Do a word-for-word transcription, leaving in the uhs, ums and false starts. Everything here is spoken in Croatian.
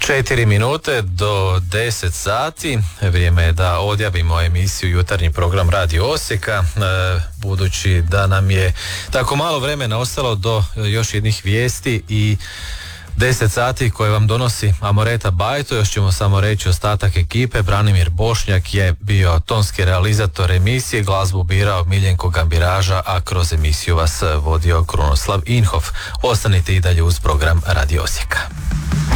Četiri minute do deset sati, vrijeme je da odjavimo emisiju Jutarnji program Radio Osijeka, e, budući da nam je tako malo vremena ostalo do još jednih vijesti i deset sati koje vam donosi Amoreta Bajto. Još ćemo samo reći ostatak ekipe. Branimir Bošnjak je bio tonski realizator emisije, glazbu birao Miljenko Gambiraža, a kroz emisiju vas vodio Krunoslav Inhof. Ostanite i dalje uz program Radio Osijeka.